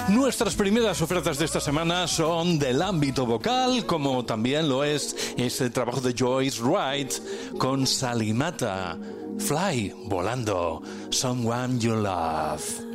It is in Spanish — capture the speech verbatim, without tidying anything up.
Nuestras primeras ofertas de esta semana son del ámbito vocal, como también lo es este trabajo de Joyce Wright con Salimata, Fly, volando, Someone You Love.